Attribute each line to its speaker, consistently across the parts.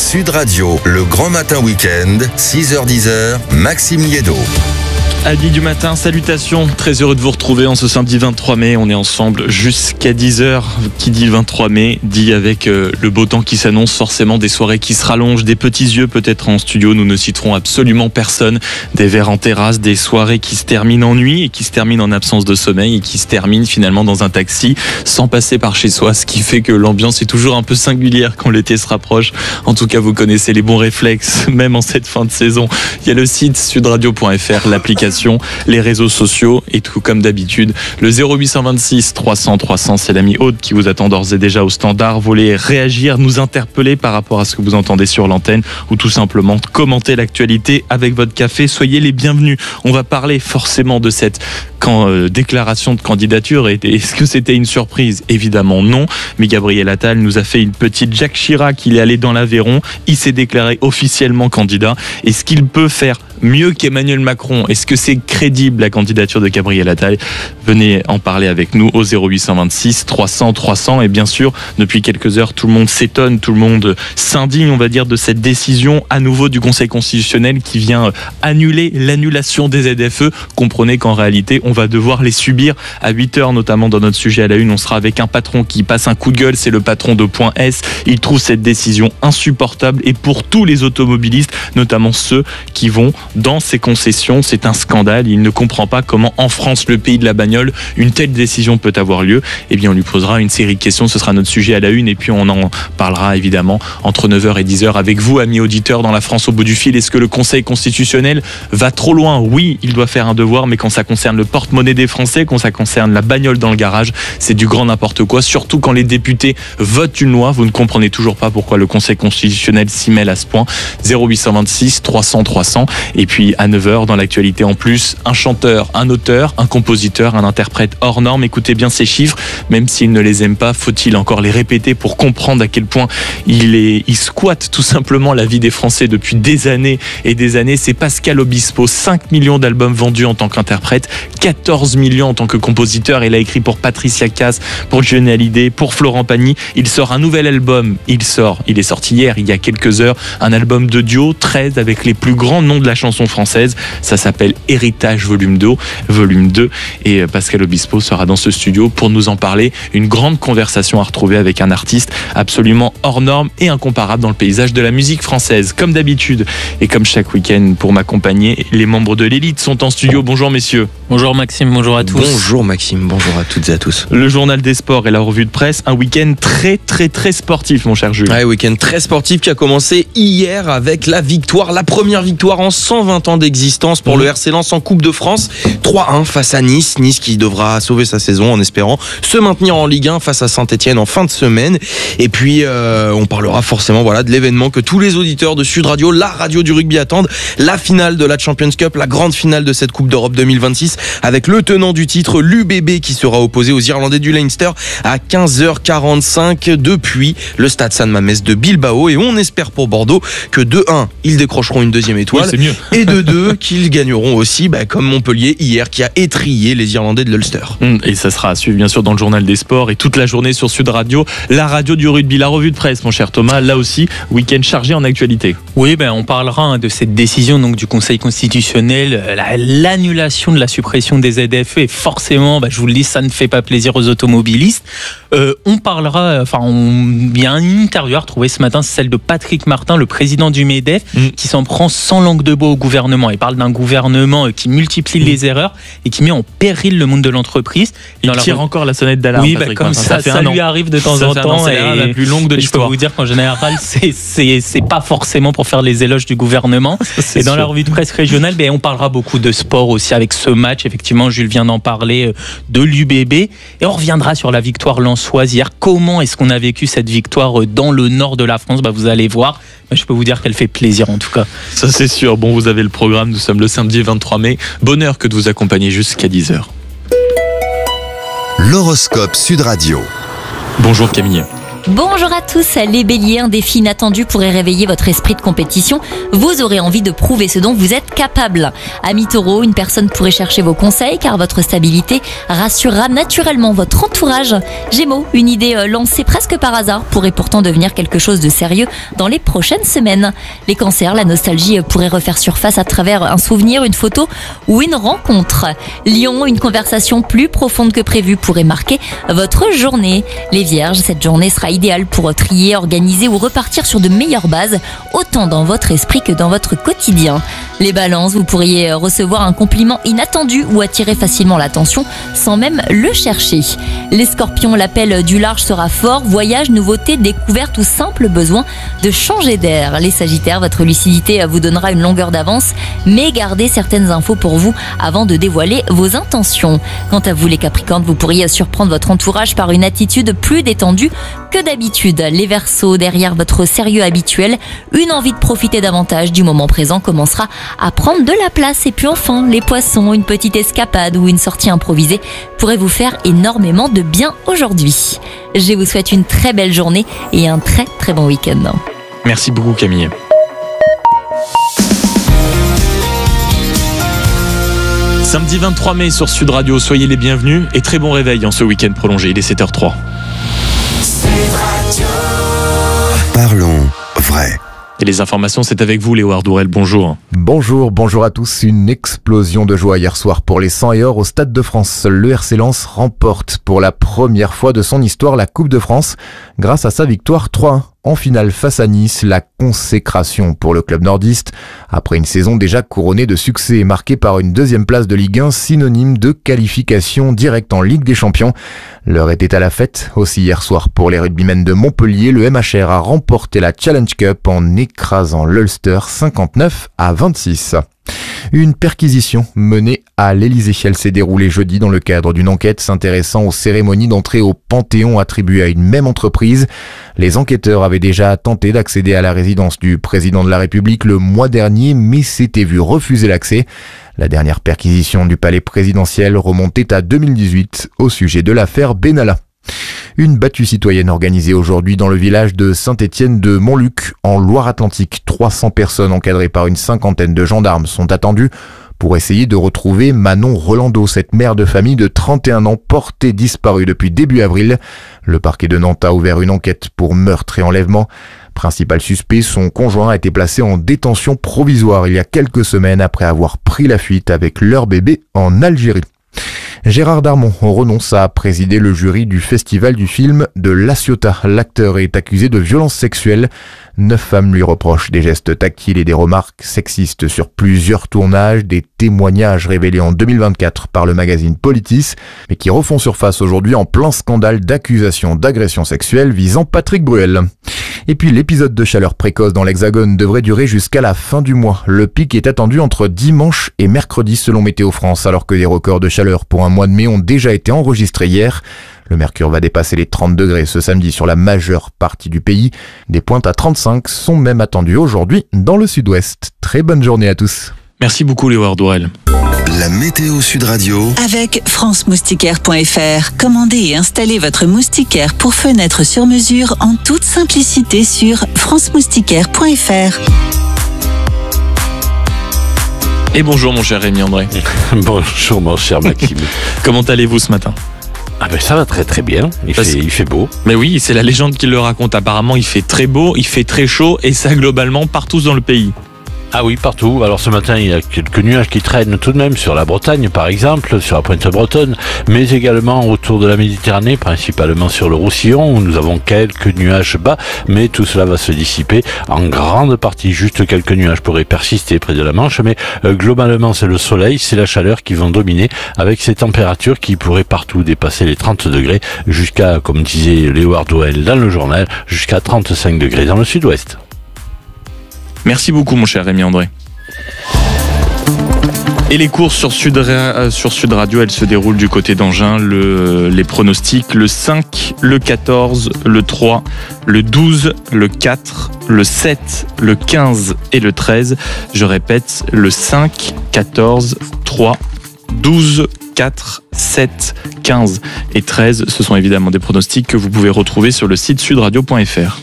Speaker 1: Sud Radio, le grand matin week-end, 6h-10h, Maxime Liédo.
Speaker 2: Amis du matin, salutations, très heureux de vous retrouver en ce samedi 23 mai, on est ensemble jusqu'à 10h, qui dit 23 mai, dit avec le beau temps qui s'annonce, forcément des soirées qui se rallongent, des petits yeux peut-être en studio, nous ne citerons absolument personne, des verres en terrasse, des soirées qui se terminent en nuit et qui se terminent en absence de sommeil et qui se terminent finalement dans un taxi sans passer par chez soi, ce qui fait que l'ambiance est toujours un peu singulière quand l'été se rapproche. En tout cas, vous connaissez les bons réflexes, même en cette fin de saison. Il y a le site sudradio.fr, l'application, les réseaux sociaux et tout comme d'habitude. Le 0826 300 300, c'est l'ami Aude qui vous attend d'ores et déjà au standard. Vous voulez réagir, nous interpeller par rapport à ce que vous entendez sur l'antenne ou tout simplement commenter l'actualité avec votre café. Soyez les bienvenus. On va parler forcément de cette déclaration de candidature. Est-ce que c'était une surprise ? Évidemment non, mais Gabriel Attal nous a fait une petite Jacques Chirac. Il est allé dans l'Aveyron, il s'est déclaré officiellement candidat. Est-ce qu'il peut faire mieux qu'Emmanuel Macron ? Est-ce que c'est crédible la candidature de Gabriel Attal ? Venez en parler avec nous au 0826 300 300. Et bien sûr, depuis quelques heures, tout le monde s'étonne, tout le monde s'indigne, on va dire, de cette décision à nouveau du Conseil constitutionnel qui vient annuler l'annulation des ZFE. Comprenez qu'en réalité, on va devoir les subir à 8h, notamment dans notre sujet à la une. On sera avec un patron qui passe un coup de gueule, c'est le patron de Point S. Il trouve cette décision insupportable et pour tous les automobilistes, notamment ceux qui vont dans ces concessions, c'est un scandale. Il ne comprend pas comment en France, le pays de la bagnole, une telle décision peut avoir lieu. Eh bien, on lui posera une série de questions, ce sera notre sujet à la une et puis on en parlera évidemment entre 9h et 10h avec vous, amis auditeurs, dans la France au bout du fil. Est-ce que le Conseil constitutionnel va trop loin ? Oui, il doit faire un devoir, mais quand ça concerne le porte-monnaie des Français, quand ça concerne la bagnole dans le garage, c'est du grand n'importe quoi, surtout quand les députés votent une loi. Vous ne comprenez toujours pas pourquoi le Conseil constitutionnel s'y mêle à ce point. 0826 300 300. Et puis à 9h, dans l'actualité en plus, un chanteur, un auteur, un compositeur, un interprète hors norme. Écoutez bien ces chiffres, même s'il ne les aime pas, faut-il encore les répéter pour comprendre à quel point il squatte tout simplement la vie des Français depuis des années et des années. C'est Pascal Obispo, 5 millions d'albums vendus en tant qu'interprète, 14 millions en tant que compositeur. Il a écrit pour Patricia Cass, pour Johnny Hallyday, pour Florent Pagny. Il sort un nouvel album, il est sorti hier, il y a quelques heures, un album de duo, 13 avec les plus grands noms de la chanson française. Ça s'appelle Héritage volume 2 et Pascal Obispo sera dans ce studio pour nous en parler. Une grande conversation à retrouver avec un artiste absolument hors norme et incomparable dans le paysage de la musique française. Comme d'habitude et comme chaque week-end, pour m'accompagner, les membres de l'élite sont en studio. Bonjour messieurs.
Speaker 3: Bonjour Maxime, bonjour à tous.
Speaker 4: Bonjour Maxime, bonjour à toutes et à tous.
Speaker 2: Le journal des sports et la revue de presse, un week-end très sportif mon cher Jules.
Speaker 4: Ouais, week-end très sportif qui a commencé hier avec la première victoire en 120 ans d'existence pour le RC Lens en Coupe de France. 3-1 face à Nice qui devra sauver sa saison en espérant se maintenir en Ligue 1 face à Saint-Etienne en fin de semaine. Et puis on parlera forcément de l'événement que tous les auditeurs de Sud Radio, la radio du rugby, attendent, la finale de la Champions Cup, la grande finale de cette Coupe d'Europe 2026 avec le tenant du titre, l'UBB, qui sera opposé aux Irlandais du Leinster à 15h45 depuis le stade San Mamés de Bilbao. Et on espère pour Bordeaux que de 1, ils décrocheront une deuxième étoile,
Speaker 2: oui,
Speaker 4: et de 2, qu'ils gagneront aussi comme Montpellier hier qui a étrillé les Irlandais de l'Ulster.
Speaker 2: Et ça sera à suivre bien sûr dans le journal des sports et toute la journée sur Sud Radio, la radio du rugby, la revue de presse mon cher Thomas, là aussi week-end chargé en actualité.
Speaker 3: Oui, on parlera de cette décision donc du Conseil constitutionnel, l'annulation de la suppression des ZFE et forcément, je vous le dis, ça ne fait pas plaisir aux automobilistes. On parlera, il y a une interview à retrouver ce matin, c'est celle de Patrick Martin, le président du MEDEF, qui s'en prend sans langue de bois au gouvernement. Il parle d'un gouvernement qui multiplie les erreurs et qui met en péril le monde de l'entreprise.
Speaker 2: Il tire encore la sonnette d'alarme.
Speaker 3: Oui, comme ça lui arrive de temps en temps.
Speaker 2: C'est la plus longue de l'histoire.
Speaker 3: Je peux vous dire qu'en général, c'est pas forcément pour faire les éloges du gouvernement. Et dans la revue de presse régionale, on parlera beaucoup de sport aussi avec ce match. Effectivement, Jules vient d'en parler, de l'UBB. Et on reviendra sur la victoire lensoise hier. Comment est-ce qu'on a vécu cette victoire dans le nord de la France ? Vous allez voir. Je peux vous dire qu'elle fait plaisir en tout cas.
Speaker 2: Ça c'est sûr. Bon, vous avez le programme. Nous sommes le samedi 23 mai. Bonheur que de vous accompagner jusqu'à 10h.
Speaker 1: L'horoscope Sud Radio.
Speaker 2: Bonjour Camille.
Speaker 5: Bonjour à tous, les béliers, un défi inattendu pourrait réveiller votre esprit de compétition. Vous aurez envie de prouver ce dont vous êtes capable. Amis taureaux, une personne pourrait chercher vos conseils car votre stabilité rassurera naturellement votre entourage. Gémeaux, une idée lancée presque par hasard pourrait pourtant devenir quelque chose de sérieux dans les prochaines semaines. Les cancers, la nostalgie pourrait refaire surface à travers un souvenir, une photo ou une rencontre. Lion, une conversation plus profonde que prévu pourrait marquer votre journée. Les vierges, cette journée sera idéal pour trier, organiser ou repartir sur de meilleures bases, autant dans votre esprit que dans votre quotidien. Les balances, vous pourriez recevoir un compliment inattendu ou attirer facilement l'attention sans même le chercher. Les scorpions, l'appel du large sera fort, voyage, nouveautés, découvertes ou simple besoin de changer d'air. Les sagittaires, votre lucidité vous donnera une longueur d'avance, mais gardez certaines infos pour vous avant de dévoiler vos intentions. Quant à vous les capricornes, vous pourriez surprendre votre entourage par une attitude plus détendue que d'habitude. Les Verseaux, derrière votre sérieux habituel, une envie de profiter davantage du moment présent commencera à prendre de la place. Et puis enfin, les Poissons, une petite escapade ou une sortie improvisée pourrait vous faire énormément de bien aujourd'hui. Je vous souhaite une très belle journée et un très très bon week-end.
Speaker 2: Merci beaucoup Camille. Samedi 23 mai sur Sud Radio, soyez les bienvenus et très bon réveil en ce week-end prolongé, il est 7h03.
Speaker 1: Parlons vrai.
Speaker 2: Et les informations, c'est avec vous Léo Ardourel, bonjour.
Speaker 6: Bonjour à tous. Une explosion de joie hier soir pour les 100 et or au Stade de France. Le RC Lens remporte pour la première fois de son histoire la Coupe de France grâce à sa victoire 3-1 en finale face à Nice, la consécration pour le club nordiste après une saison déjà couronnée de succès marquée par une deuxième place de Ligue 1 synonyme de qualification directe en Ligue des Champions. L'heure était à la fête aussi hier soir pour les rugbymen de Montpellier. Le MHR a remporté la Challenge Cup en écrasant l'Ulster 59-26. Une perquisition menée à l'Élysée. Elle s'est déroulée jeudi dans le cadre d'une enquête s'intéressant aux cérémonies d'entrée au Panthéon attribuées à une même entreprise. Les enquêteurs avaient déjà tenté d'accéder à la résidence du président de la République le mois dernier, mais s'étaient vus refuser l'accès. La dernière perquisition du palais présidentiel remontait à 2018 au sujet de l'affaire Benalla. Une battue citoyenne organisée aujourd'hui dans le village de Saint-Étienne de Montluc, en Loire-Atlantique. 300 personnes encadrées par une cinquantaine de gendarmes sont attendues pour essayer de retrouver Manon Rolando, cette mère de famille de 31 ans portée disparue depuis début avril. Le parquet de Nantes a ouvert une enquête pour meurtre et enlèvement. Principal suspect, son conjoint a été placé en détention provisoire il y a quelques semaines après avoir pris la fuite avec leur bébé en Algérie. Gérard Darmon renonce à présider le jury du festival du film de La Ciotat. L'acteur est accusé de violences sexuelles. 9 femmes lui reprochent des gestes tactiles et des remarques sexistes sur plusieurs tournages, des témoignages révélés en 2024 par le magazine Politis, mais qui refont surface aujourd'hui en plein scandale d'accusations d'agression sexuelle visant Patrick Bruel. Et puis l'épisode de chaleur précoce dans l'Hexagone devrait durer jusqu'à la fin du mois. Le pic est attendu entre dimanche et mercredi selon Météo France, alors que des records de chaleur pour un mois de mai ont déjà été enregistrés hier. Le mercure va dépasser les 30 degrés ce samedi sur la majeure partie du pays. Des pointes à 35 sont même attendues aujourd'hui dans le sud-ouest. Très bonne journée à tous.
Speaker 2: Merci beaucoup Léo Ardourel.
Speaker 1: La météo Sud Radio.
Speaker 7: Avec francemoustiquaire.fr, commandez et installez votre moustiquaire pour fenêtre sur mesure en toute simplicité sur francemoustiquaire.fr.
Speaker 2: Et bonjour mon cher Rémi André.
Speaker 8: Bonjour mon cher Maxime.
Speaker 2: Comment allez-vous ce matin ?
Speaker 8: Ah ben ça va très très bien, il fait beau.
Speaker 2: Mais oui, c'est la légende qui le raconte. Apparemment, il fait très beau, il fait très chaud et ça globalement partout dans le pays.
Speaker 8: Ah oui, partout. Alors ce matin, il y a quelques nuages qui traînent tout de même sur la Bretagne, par exemple, sur la pointe bretonne, mais également autour de la Méditerranée, principalement sur le Roussillon, où nous avons quelques nuages bas, mais tout cela va se dissiper en grande partie. Juste quelques nuages pourraient persister près de la Manche, mais globalement, c'est le soleil, c'est la chaleur qui vont dominer, avec ces températures qui pourraient partout dépasser les 30 degrés, jusqu'à, comme disait Léo Ardourel dans le journal, jusqu'à 35 degrés dans le sud-ouest.
Speaker 2: Merci beaucoup mon cher Rémi André. Et les courses sur Sud Radio, elles se déroulent du côté d'Angers. Les pronostics, le 5, le 14, le 3, le 12, le 4, le 7, le 15 et le 13. Je répète, le 5, 14, 3, 12, 4, 7, 15 et 13. Ce sont évidemment des pronostics que vous pouvez retrouver sur le site sudradio.fr.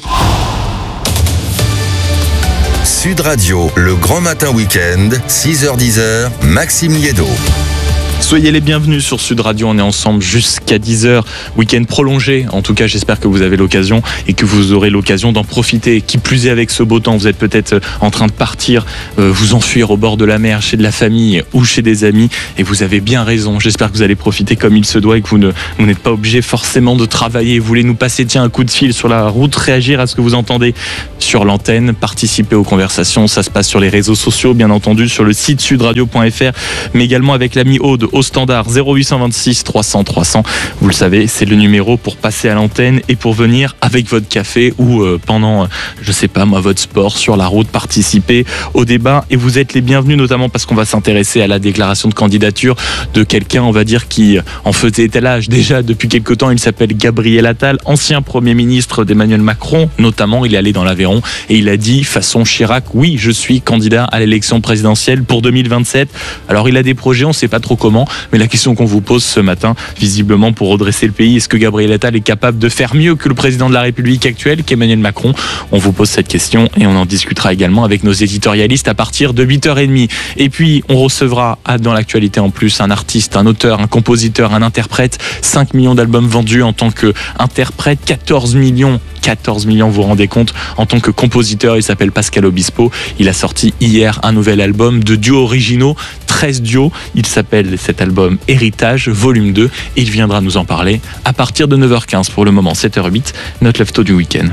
Speaker 1: Sud Radio, le grand matin week-end, 6h-10h, Maxime Liédo.
Speaker 2: Soyez les bienvenus sur Sud Radio, on est ensemble jusqu'à 10h, week-end prolongé, en tout cas j'espère que vous avez l'occasion et que vous aurez l'occasion d'en profiter, qui plus est avec ce beau temps, vous êtes peut-être en train de partir, vous enfuir au bord de la mer, chez de la famille ou chez des amis, et vous avez bien raison, j'espère que vous allez profiter comme il se doit et que vous n'êtes pas obligé forcément de travailler, vous voulez nous passer un coup de fil sur la route, réagir à ce que vous entendez sur l'antenne, participer aux conversations, ça se passe sur les réseaux sociaux, bien entendu sur le site sudradio.fr, mais également avec l'ami Aude au standard 0826 300 300. Vous le savez, c'est le numéro pour passer à l'antenne et pour venir avec votre café ou pendant, je sais pas moi, votre sport sur la route, participer au débat. Et vous êtes les bienvenus, notamment parce qu'on va s'intéresser à la déclaration de candidature de quelqu'un, on va dire, qui en faisait étalage déjà depuis quelque temps. Il s'appelle Gabriel Attal, ancien Premier ministre d'Emmanuel Macron. Notamment, il est allé dans l'Aveyron et il a dit, façon Chirac, oui, je suis candidat à l'élection présidentielle pour 2027. Alors, il a des projets, on sait pas trop comment. Mais la question qu'on vous pose ce matin, visiblement pour redresser le pays, est-ce que Gabriel Attal est capable de faire mieux que le président de la République actuel, qu'Emmanuel Macron? On vous pose cette question et on en discutera également avec nos éditorialistes à partir de 8h30. Et puis, on recevra dans l'actualité en plus un artiste, un auteur, un compositeur, un interprète, 5 millions d'albums vendus en tant qu'interprète, 14 millions, vous vous rendez compte, en tant que compositeur, il s'appelle Pascal Obispo. Il a sorti hier un nouvel album de duos originaux, 13 duos. Il s'appelle cet album Héritage, volume 2, et il viendra nous en parler à partir de 9h15. Pour le moment, 7h08, notre lève-tôt du week-end.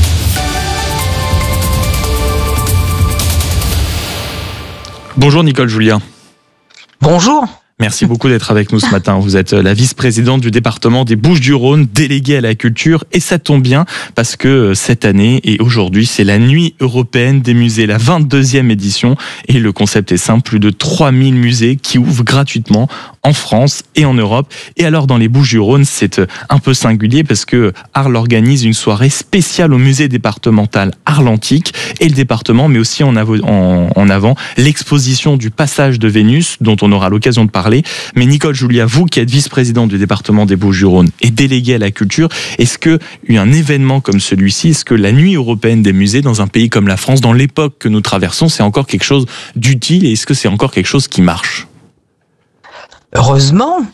Speaker 2: Bonjour Nicole Julia.
Speaker 9: Bonjour.
Speaker 2: Merci beaucoup d'être avec nous ce matin. Vous êtes la vice-présidente du département des Bouches-du-Rhône, déléguée à la culture. Et ça tombe bien parce que cette année et aujourd'hui, c'est la Nuit européenne des musées, la 22e édition. Et le concept est simple, plus de 3000 musées qui ouvrent gratuitement en France et en Europe. Et alors dans les Bouches-du-Rhône, c'est un peu singulier parce que Arles organise une soirée spéciale au musée départemental Arles-Antiques. Et le département met aussi en avant l'exposition du Passage de Vénus, dont on aura l'occasion de parler. Mais Nicole Julia, vous qui êtes vice-présidente du département des Bouches-du-Rhône et déléguée à la culture, est-ce que un événement comme celui-ci, est-ce que la Nuit européenne des musées dans un pays comme la France, dans l'époque que nous traversons, c'est encore quelque chose d'utile et est-ce que c'est encore quelque chose qui marche ?
Speaker 9: Heureusement,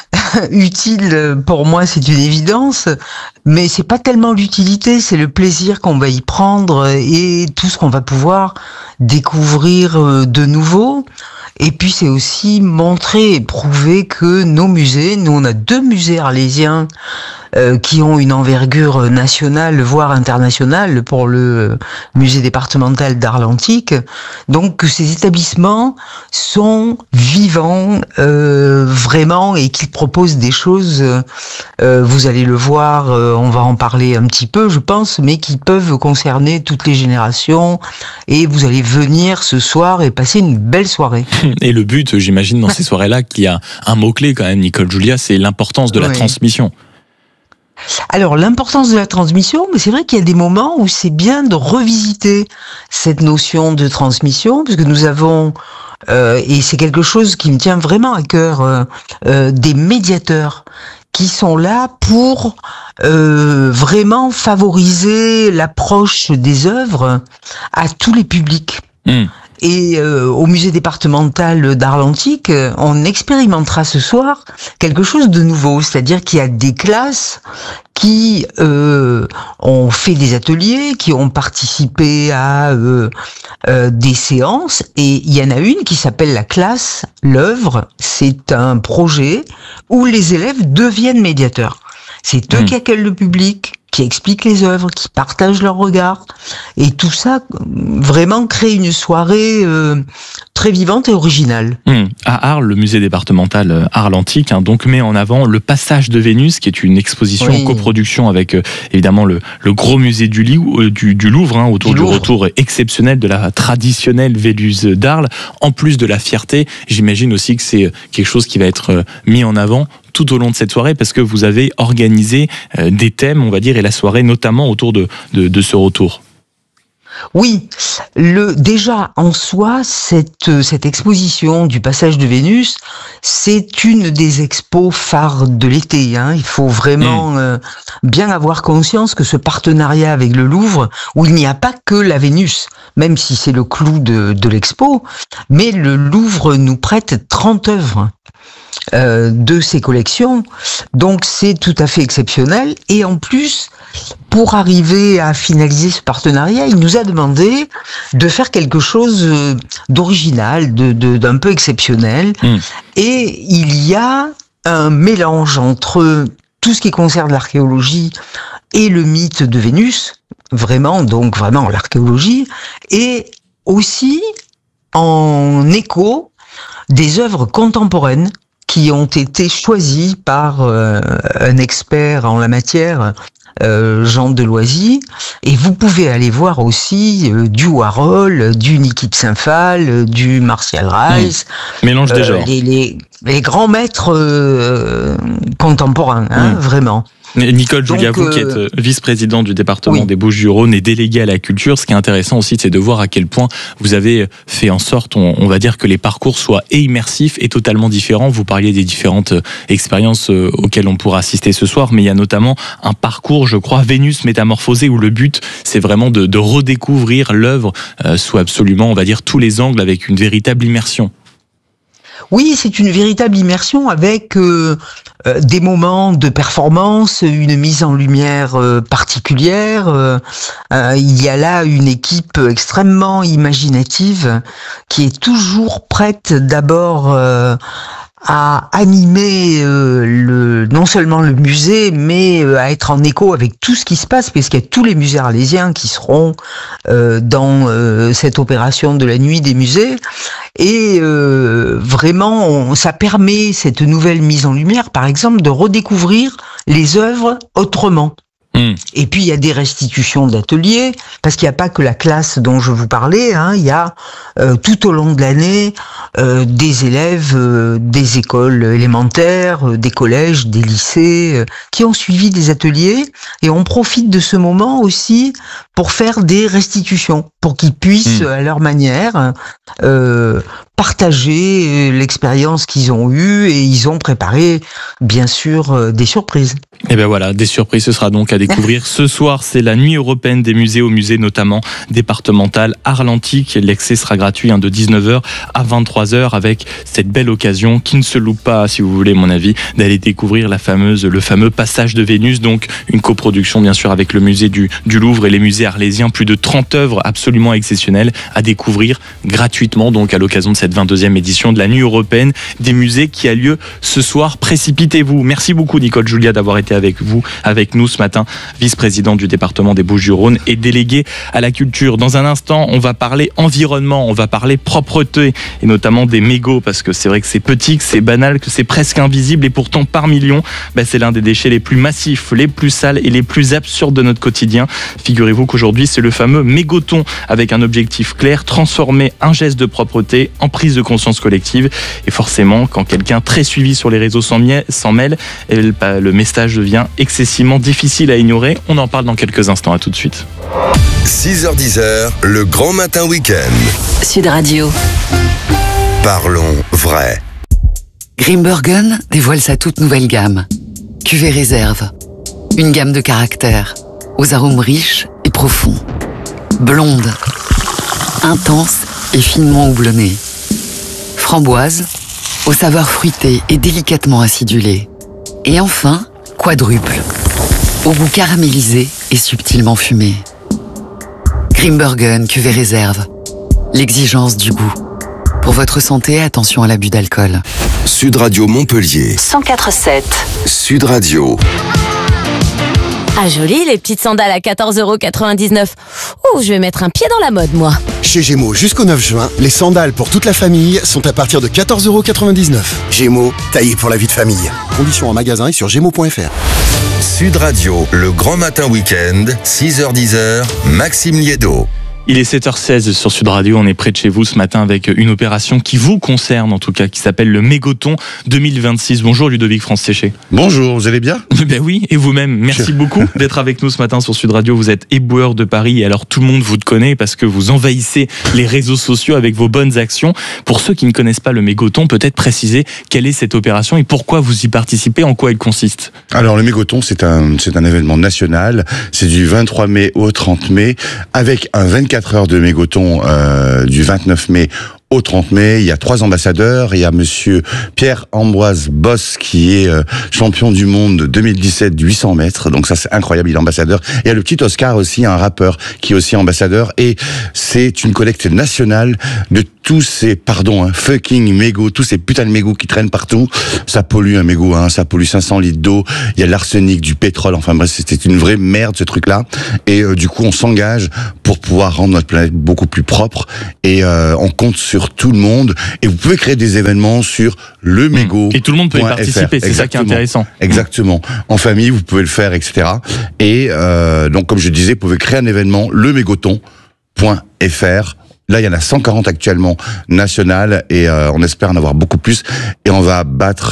Speaker 9: utile pour moi c'est une évidence, mais c'est pas tellement l'utilité, c'est le plaisir qu'on va y prendre et tout ce qu'on va pouvoir découvrir de nouveau. Et puis c'est aussi montrer et prouver que nos musées, nous on a 2 musées arlésiens qui ont une envergure nationale, voire internationale pour le musée départemental d'Arles-Antiques. Donc que ces établissements sont vivants vraiment et qu'ils proposent des choses, vous allez le voir, on va en parler un petit peu je pense, mais qui peuvent concerner toutes les générations et vous allez venir ce soir et passer une belle soirée.
Speaker 2: Et le but, j'imagine, dans ces soirées-là, qu'il y a un mot-clé quand même, Nicole Julia, c'est l'importance de la transmission.
Speaker 9: Alors, l'importance de la transmission, mais c'est vrai qu'il y a des moments où c'est bien de revisiter cette notion de transmission, parce que nous avons, et c'est quelque chose qui me tient vraiment à cœur, des médiateurs qui sont là pour vraiment favoriser l'approche des œuvres à tous les publics. Et au musée départemental d'Arles-Antiques, on expérimentera ce soir quelque chose de nouveau, c'est-à-dire qu'il y a des classes qui ont fait des ateliers, qui ont participé à des séances, et il y en a une qui s'appelle la classe L'œuvre. C'est un projet où les élèves deviennent médiateurs. C'est eux qui accueillent le public, qui expliquent les œuvres, qui partagent leurs regards. Et tout ça, vraiment, crée une soirée très vivante et originale.
Speaker 2: À Arles, le musée départemental Arles-Antiques donc met en avant le Passage de Vénus, qui est une exposition en coproduction avec évidemment le gros musée du Louvre, autour du retour exceptionnel de la traditionnelle Vénus d'Arles. En plus de la fierté, j'imagine aussi que c'est quelque chose qui va être mis en avant tout au long de cette soirée, parce que vous avez organisé des thèmes, on va dire, et la soirée notamment autour de ce retour.
Speaker 9: Oui, déjà en soi, cette exposition du passage de Vénus, c'est une des expos phares de l'été. Il faut vraiment bien avoir conscience que ce partenariat avec le Louvre, où il n'y a pas que la Vénus, même si c'est le clou de l'expo, mais le Louvre nous prête 30 œuvres de ses collections, donc c'est tout à fait exceptionnel. Et en plus, pour arriver à finaliser ce partenariat, il nous a demandé de faire quelque chose d'original, d'un peu exceptionnel. Et il y a un mélange entre tout ce qui concerne l'archéologie et le mythe de Vénus, vraiment l'archéologie, et aussi en écho des œuvres contemporaines qui ont été choisis par un expert en la matière, Jean Deloisy, et vous pouvez aller voir aussi du Warhol, du Niki Saint-Phal, du Martial Rice,
Speaker 2: mélange des genres,
Speaker 9: les grands maîtres contemporains, vraiment.
Speaker 2: Nicole Julia, vous qui êtes vice-présidente du département des Bouches-du-Rhône et déléguée à la culture, ce qui est intéressant aussi, c'est de voir à quel point vous avez fait en sorte, on va dire, que les parcours soient immersifs et totalement différents. Vous parliez des différentes expériences auxquelles on pourra assister ce soir, mais il y a notamment un parcours, je crois, Vénus métamorphosée, où le but, c'est vraiment de redécouvrir l'œuvre sous absolument, on va dire, tous les angles, avec une véritable immersion.
Speaker 9: Oui, c'est une véritable immersion avec des moments de performance, une mise en lumière particulière. Il y a là une équipe extrêmement imaginative qui est toujours prête d'abord à animer non seulement le musée, mais à être en écho avec tout ce qui se passe, puisqu'il y a tous les musées arlésiens qui seront dans cette opération de la nuit des musées. Et vraiment, ça permet, cette nouvelle mise en lumière, par exemple, de redécouvrir les œuvres autrement. Et puis il y a des restitutions d'ateliers, parce qu'il n'y a pas que la classe dont je vous parlais, il y a tout au long de l'année des élèves des écoles élémentaires, des collèges, des lycées, qui ont suivi des ateliers, et on profite de ce moment aussi pour faire des restitutions, pour qu'ils puissent à leur manière partager l'expérience qu'ils ont eue, et ils ont préparé bien sûr des surprises.
Speaker 2: Et ben voilà, des surprises, ce sera donc à découvrir ce soir. C'est la nuit européenne des musées, au musée notamment départemental Arlantique. L'accès sera gratuit de 19h à 23h, avec cette belle occasion qui ne se loupe pas, si vous voulez mon avis, d'aller découvrir le fameux passage de Vénus, donc une coproduction bien sûr avec le musée du Louvre et les musées arlésiens. Plus de 30 œuvres absolument exceptionnelles à découvrir gratuitement, donc à l'occasion de cette 22e édition de la nuit européenne des musées qui a lieu ce soir. Précipitez-vous. Merci beaucoup Nicole Julia d'avoir été avec nous ce matin, vice-présidente du département des Bouches-du-Rhône et déléguée à la culture. Dans un instant, on va parler environnement, on va parler propreté et notamment des mégots, parce que c'est vrai que c'est petit, que c'est banal, que c'est presque invisible, et pourtant par millions, c'est l'un des déchets les plus massifs, les plus sales et les plus absurdes de notre quotidien. Figurez-vous qu'aujourd'hui, c'est le fameux mégoton, avec un objectif clair, transformer un geste de propreté en prise de conscience collective. Et forcément, quand quelqu'un très suivi sur les réseaux s'en mêle, le message devient excessivement difficile à ignorer. On en parle dans quelques instants. À tout de suite.
Speaker 1: 6h-10h, le grand matin week-end.
Speaker 7: Sud Radio.
Speaker 1: Parlons vrai.
Speaker 10: Grimbergen dévoile sa toute nouvelle gamme. Cuvée réserve. Une gamme de caractères, aux arômes riches et profonds. Blonde, intense et finement houblonnée. Framboise, aux saveurs fruitées et délicatement acidulées. Et enfin, quadruple, au goût caramélisé et subtilement fumé. Grimbergen cuvée réserve. L'exigence du goût. Pour votre santé, attention à l'abus d'alcool.
Speaker 1: Sud Radio Montpellier.
Speaker 7: 104.7.
Speaker 1: Sud Radio.
Speaker 11: Ah joli, les petites sandales à 14,99 €. Oh, je vais mettre un pied dans la mode, moi.
Speaker 12: Chez Gémeaux, jusqu'au 9 juin, les sandales pour toute la famille sont à partir de 14,99 €. Gémeaux, taillé pour la vie de famille. Conditions en magasin et sur gémeaux.fr.
Speaker 1: Sud Radio, le grand matin week-end, 6h-10h, Maxime Liédo.
Speaker 2: Il est 7h16 sur Sud Radio, on est près de chez vous ce matin avec une opération qui vous concerne en tout cas, qui s'appelle le Mégoton 2026. Bonjour Ludovic France-Séché.
Speaker 13: Bonjour, vous allez bien ?
Speaker 2: Ben oui, et vous-même, merci beaucoup d'être avec nous ce matin sur Sud Radio. Vous êtes éboueur de Paris et alors tout le monde vous connaît parce que vous envahissez les réseaux sociaux avec vos bonnes actions. Pour ceux qui ne connaissent pas le Mégoton, peut-être préciser quelle est cette opération et pourquoi vous y participez, en quoi elle consiste.
Speaker 13: Alors le Mégoton, c'est un événement national, c'est du 23 mai au 30 mai, avec un 24 heures de Mégoton du 29 mai au 30 mai. Il y a 3 ambassadeurs. Il y a monsieur Pierre-Ambroise Boss qui est champion du monde 2017 du 800 mètres. Donc ça, c'est incroyable, il est ambassadeur. Il y a le petit Oscar aussi, un rappeur qui est aussi ambassadeur. Et c'est une collecte nationale de tous ces, fucking mégots, tous ces putains de mégots qui traînent partout. Ça pollue un mégot, ça pollue 500 litres d'eau. Il y a de l'arsenic, du pétrole. Enfin bref, c'était une vraie merde, ce truc-là. Et du coup, on s'engage pour pouvoir rendre notre planète beaucoup plus propre. Et on compte sur tout le monde, et vous pouvez créer des événements sur le mégot.
Speaker 2: Et tout le monde peut y participer, c'est ça qui est intéressant.
Speaker 13: Exactement. En famille, vous pouvez le faire, etc. Et donc, comme je disais, vous pouvez créer un événement, lemégoton.fr. Là, il y en a 140 actuellement nationales et on espère en avoir beaucoup plus. Et on va battre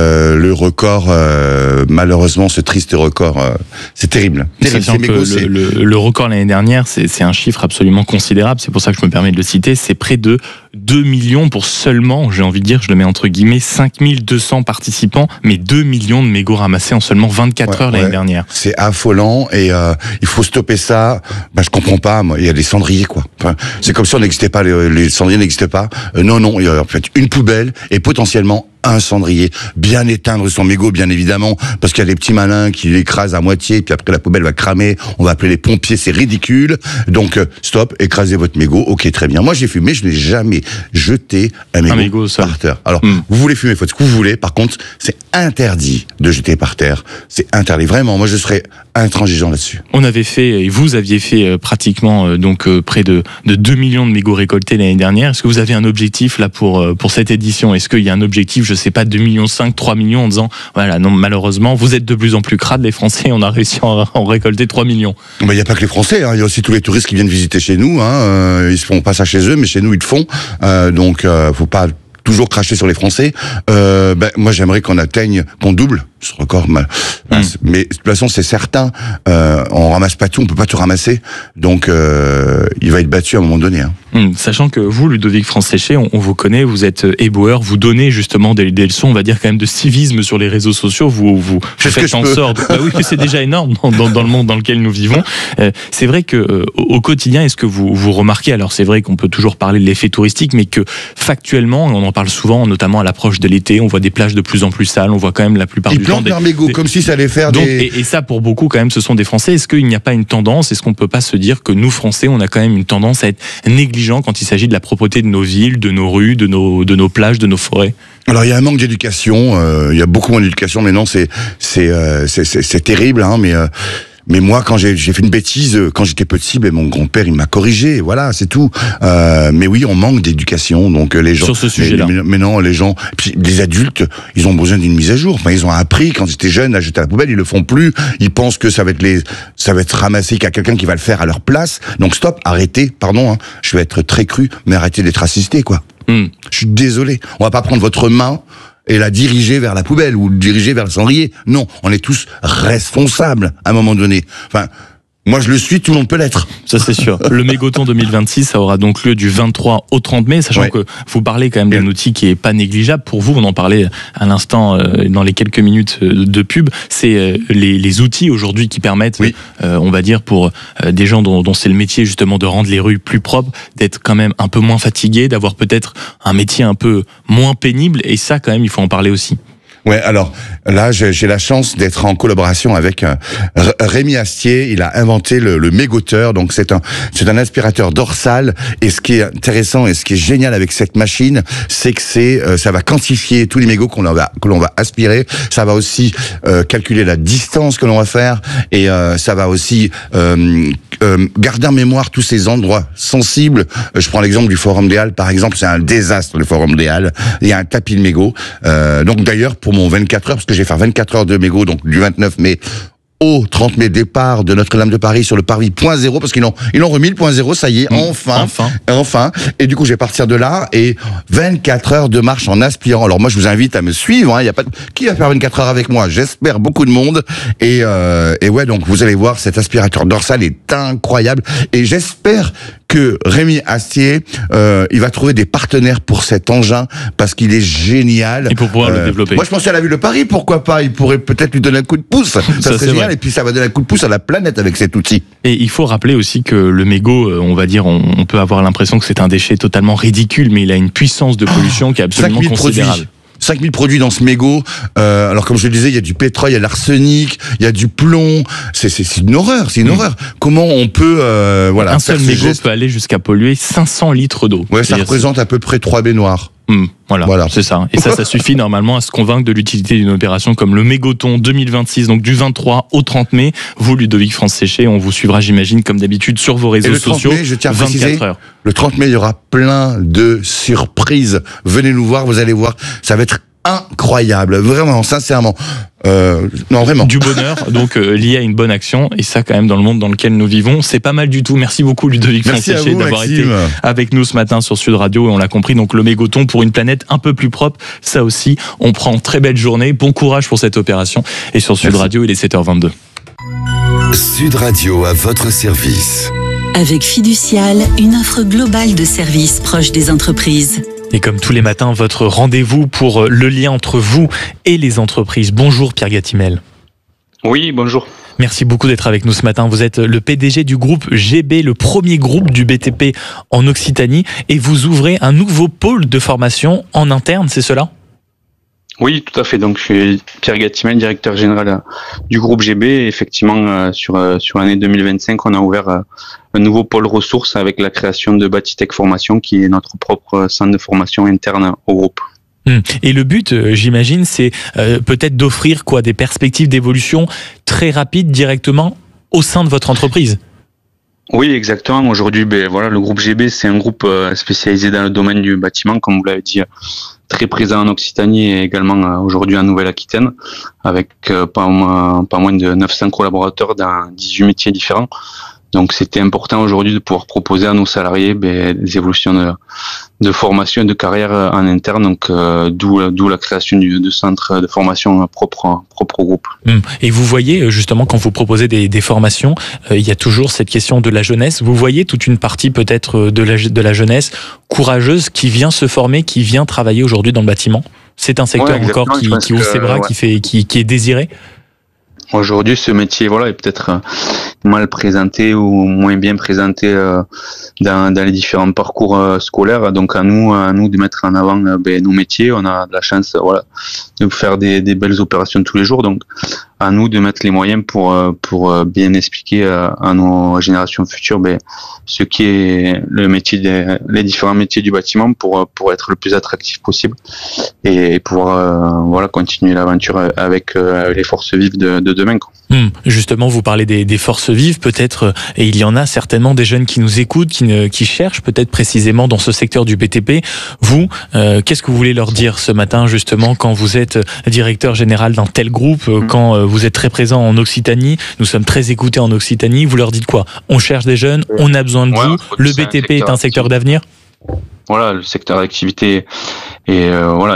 Speaker 13: le record, malheureusement, ce triste record. C'est terrible.
Speaker 2: Sachant que le record l'année dernière, c'est un chiffre absolument considérable. C'est pour ça que je me permets de le citer. C'est près de 2 millions pour seulement, j'ai envie de dire, je le mets entre guillemets, 5200 participants, mais 2 millions de mégots ramassés en seulement 24 heures l'année dernière.
Speaker 13: C'est affolant et il faut stopper ça. Je comprends pas, moi. Il y a des cendriers, quoi. Enfin, c'est comme si on n'existait pas, les cendriers n'existaient pas. Non, il y a en fait une poubelle et potentiellement un cendrier, bien éteindre son mégot, bien évidemment, parce qu'il y a des petits malins qui l'écrasent à moitié, puis après la poubelle va cramer, on va appeler les pompiers, c'est ridicule. Donc stop, écrasez votre mégot, ok, très bien. Moi j'ai fumé, je n'ai jamais jeté un mégot par terre. Alors, vous voulez fumer, faites ce que vous voulez, par contre, c'est interdit de jeter par terre. C'est interdit, vraiment, moi je serais intransigeant là-dessus.
Speaker 2: On avait fait, et vous aviez fait pratiquement près de 2 millions de mégots récoltés l'année dernière. Est-ce que vous avez un objectif là pour cette édition ? Est-ce qu'il y a un objectif, je sais pas, 2,5 millions, 3 millions, en disant, voilà, non, malheureusement, vous êtes de plus en plus crades, les Français, on a réussi à en récolter 3 millions.
Speaker 13: Il n'y a pas que les Français, il y a aussi tous les touristes qui viennent visiter chez nous, ils se font pas ça chez eux, mais chez nous, ils le font. Donc, faut pas toujours cracher sur les Français. Moi, j'aimerais qu'on double ce record. Mais de toute façon, c'est certain, on ramasse pas tout, on peut pas tout ramasser. Donc, il va être battu à un moment donné.
Speaker 2: Sachant que vous, Ludovic France-Séché, on vous connaît, vous êtes éboueur, vous donnez justement des leçons, on va dire quand même de civisme sur les réseaux sociaux. Vous faites en sorte. Oui, c'est déjà énorme dans le monde dans lequel nous vivons. C'est vrai que au quotidien, est-ce que vous remarquez, alors c'est vrai qu'on peut toujours parler de l'effet touristique, mais que factuellement, on en parle souvent, notamment à l'approche de l'été, on voit des plages de plus en plus sales, on voit quand même la plupart du temps
Speaker 13: leur mégot, comme si ça allait faire
Speaker 2: et ça, pour beaucoup, quand même, ce sont des Français. Est-ce qu'il n'y a pas une tendance, est-ce qu'on ne peut pas se dire que nous, Français, on a quand même une tendance à être négligents quand il s'agit de la propreté de nos villes, de nos rues, de nos plages, de nos forêts ?
Speaker 13: Alors, il y a un manque d'éducation, il y a beaucoup moins d'éducation, mais non, c'est terrible, mais moi, quand j'ai fait une bêtise, quand j'étais petit, mon grand-père, il m'a corrigé, voilà, c'est tout. Mais oui, on manque d'éducation, donc les gens...
Speaker 2: Sur ce sujet-là.
Speaker 13: Mais non, les gens... Puis les adultes, ils ont besoin d'une mise à jour. Enfin, ils ont appris, quand ils étaient jeunes, à jeter à la poubelle, ils le font plus. Ils pensent que ça va être ramassé, qu'il y a quelqu'un qui va le faire à leur place. Donc stop, arrêtez, je vais être très cru, mais arrêtez d'être assisté, quoi. Je suis désolé. On va pas prendre votre main et la diriger vers la poubelle ou le diriger vers le cendrier. Non, on est tous responsables à un moment donné. Enfin, moi je le suis, tout le monde peut l'être.
Speaker 2: Ça c'est sûr. Le Mégoton 2026, ça aura donc lieu du 23 au 30 mai, sachant que vous parlez quand même d'un outil qui est pas négligeable pour vous. On en parlait à l'instant dans les quelques minutes de pub. C'est les outils aujourd'hui qui permettent, on va dire, pour des gens dont c'est le métier justement de rendre les rues plus propres, d'être quand même un peu moins fatigués, d'avoir peut-être un métier un peu moins pénible. Et ça quand même, il faut en parler aussi.
Speaker 13: Ouais, alors là, j'ai la chance d'être en collaboration avec Rémi Astier. Il a inventé le mégoteur. Donc c'est un aspirateur dorsal. Et ce qui est intéressant et ce qui est génial avec cette machine, c'est que ça va quantifier tous les mégots que l'on va aspirer. Ça va aussi calculer la distance que l'on va faire et ça va aussi garder en mémoire tous ces endroits sensibles. Je prends l'exemple du Forum des Halles, par exemple. C'est un désastre, le Forum des Halles. Il y a un tapis de mégots. Donc d'ailleurs, pour mon 24 heures, parce que je vais faire 24 heures de mégots, donc du 29 mai au 30 mai, départ de Notre-Dame de Paris sur le parvis point zéro, parce qu'ils l'ont remis le point zéro, ça y est, enfin. Et du coup, je vais partir de là, et 24 heures de marche en aspirant. Alors moi, je vous invite à me suivre, hein, y a pas qui va faire 24 heures avec moi? J'espère beaucoup de monde. Et ouais, donc vous allez voir, cet aspirateur dorsal est incroyable, et j'espère que Rémi Astier, il va trouver des partenaires pour cet engin, parce qu'il est génial.
Speaker 2: Et pour pouvoir le développer.
Speaker 13: Moi, je pensais à la ville de Paris, pourquoi pas? Il pourrait peut-être lui donner un coup de pouce. Ça serait génial. Et puis ça va donner un coup de pouce à la planète avec cet outil.
Speaker 2: Et il faut rappeler aussi que le mégot, on va dire, on peut avoir l'impression que c'est un déchet totalement ridicule, mais il a une puissance de pollution qui est absolument considérable.
Speaker 13: 5000 produits dans ce mégot. Alors comme je le disais, il y a du pétrole, il y a de l'arsenic, il y a du plomb. C'est une horreur, c'est une horreur. Comment on peut
Speaker 2: un seul mégot peut aller jusqu'à polluer 500 litres d'eau.
Speaker 13: Ouais, ça représente à peu près 3 baignoires.
Speaker 2: Voilà, c'est ça. Et ça suffit normalement à se convaincre de l'utilité d'une opération comme le Mégoton 2026, donc du 23 au 30 mai. Vous, Ludovic France-Séché, on vous suivra, j'imagine, comme d'habitude, sur vos réseaux sociaux.
Speaker 13: Mai, je tiens à préciser, le 30 mai, il y aura plein de surprises. Venez nous voir, vous allez voir, ça va être incroyable, vraiment, sincèrement. Non, vraiment.
Speaker 2: Du bonheur, donc lié à une bonne action, et ça quand même dans le monde dans lequel nous vivons, c'est pas mal du tout. Merci beaucoup Ludovic France-Séché d'avoir été avec nous ce matin sur Sud Radio, et on l'a compris, donc le Mégoton pour une planète un peu plus propre, ça aussi, on prend très belle journée, bon courage pour cette opération, et sur Sud Radio, il est 7h22.
Speaker 1: Sud Radio à votre service.
Speaker 7: Avec Fiducial, une offre globale de services proches des entreprises.
Speaker 2: Et comme tous les matins, votre rendez-vous pour le lien entre vous et les entreprises. Bonjour Pierre Gatimel.
Speaker 14: Oui, bonjour.
Speaker 2: Merci beaucoup d'être avec nous ce matin. Vous êtes le PDG du groupe GB, le premier groupe du BTP en Occitanie, et vous ouvrez un nouveau pôle de formation en interne, c'est cela ?
Speaker 14: Oui, tout à fait. Donc, je suis Pierre Gatimel, directeur général du groupe GB. Effectivement, sur l'année 2025, on a ouvert un nouveau pôle ressources avec la création de Batitech Formation, qui est notre propre centre de formation interne au groupe.
Speaker 2: Et le but, j'imagine, c'est peut-être d'offrir des perspectives d'évolution très rapides directement au sein de votre entreprise.
Speaker 14: Oui, exactement. Aujourd'hui, le groupe GB, c'est un groupe spécialisé dans le domaine du bâtiment, comme vous l'avez dit, très présent en Occitanie et également aujourd'hui en Nouvelle-Aquitaine, avec pas moins de 900 collaborateurs dans 18 métiers différents. Donc c'était important aujourd'hui de pouvoir proposer à nos salariés des évolutions de formation et de carrière en interne, donc d'où la création de centres de formation propre au groupe.
Speaker 2: Et vous voyez justement quand vous proposez des formations, il y a toujours cette question de la jeunesse. Vous voyez toute une partie peut-être de la jeunesse courageuse qui vient se former, qui vient travailler aujourd'hui dans le bâtiment. C'est un secteur encore qui ouvre ses bras, qui est désiré.
Speaker 14: Aujourd'hui, ce métier est peut-être mal présenté ou moins bien présenté dans les différents parcours scolaires. Donc à nous de mettre en avant nos métiers. On a de la chance de faire des belles opérations tous les jours. Donc à nous de mettre les moyens pour bien expliquer à nos générations futures ce qui est le métier les différents métiers du bâtiment pour être le plus attractif possible et pouvoir continuer l'aventure avec les forces vives de demain.
Speaker 2: Justement, vous parlez des forces vives, peut-être, et il y en a certainement des jeunes qui nous écoutent, qui cherchent peut-être précisément dans ce secteur du BTP. Vous, qu'est-ce que vous voulez leur dire ce matin, justement, quand vous êtes directeur général d'un tel groupe, quand vous êtes très présent en Occitanie, nous sommes très écoutés en Occitanie, vous leur dites quoi? On cherche des jeunes, on a besoin de vous, le BTP est un secteur d'avenir?
Speaker 14: Voilà, le secteur d'activité est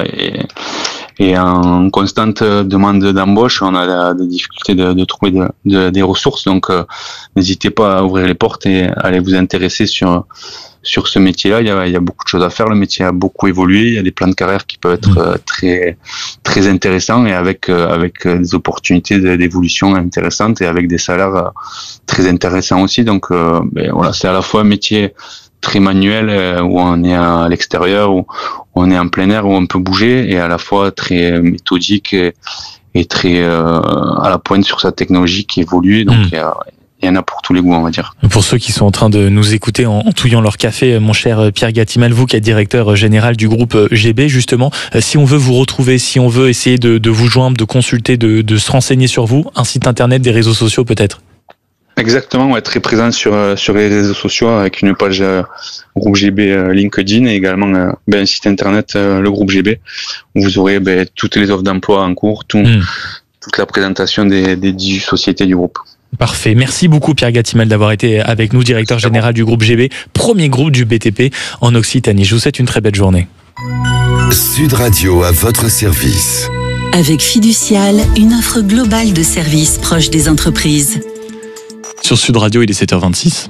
Speaker 14: en constante demande d'embauche. On a des difficultés de trouver des ressources, donc n'hésitez pas à ouvrir les portes et à aller vous intéresser sur ce métier-là. Il y a beaucoup de choses à faire. Le métier a beaucoup évolué. Il y a des plans de carrière qui peuvent être très très intéressants et avec des opportunités d'évolution intéressantes et avec des salaires très intéressants aussi. Donc c'est à la fois un métier très manuel où on est à l'extérieur, où on est en plein air, où on peut bouger, et à la fois très méthodique et très à la pointe sur sa technologie qui évolue. Donc il y en a pour tous les goûts, on va dire.
Speaker 2: Pour ceux qui sont en train de nous écouter en touillant leur café, mon cher Pierre Gatimel, vous qui êtes directeur général du groupe GB, justement, si on veut vous retrouver, si on veut essayer de vous joindre, de consulter, de se renseigner sur vous, un site internet, des réseaux sociaux peut-être?
Speaker 14: Exactement, on est très présent sur les réseaux sociaux avec une page groupe GB LinkedIn et également un site internet le groupe GB où vous aurez toutes les offres d'emploi en cours, toute la présentation des 18 sociétés du groupe.
Speaker 2: Parfait. Merci beaucoup Pierre Gatimal d'avoir été avec nous, directeur général du groupe GB, premier groupe du BTP en Occitanie. Je vous souhaite une très belle journée.
Speaker 1: Sud Radio à votre service.
Speaker 7: Avec Fiducial, une offre globale de services proches des entreprises.
Speaker 2: Sur Sud Radio, il est 7h26.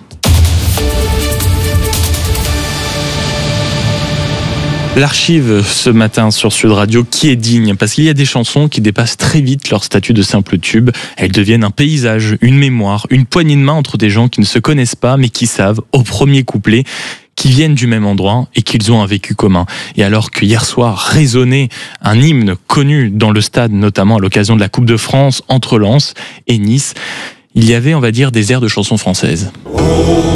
Speaker 2: L'archive ce matin sur Sud Radio, qui est digne, parce qu'il y a des chansons qui dépassent très vite leur statut de simple tube. Elles deviennent un paysage, une mémoire, une poignée de main entre des gens qui ne se connaissent pas mais qui savent, au premier couplet, qui viennent du même endroit et qu'ils ont un vécu commun. Et alors que hier soir résonnait un hymne connu dans le stade, notamment à l'occasion de la Coupe de France entre Lens et Nice, il y avait, on va dire, des airs de chansons françaises.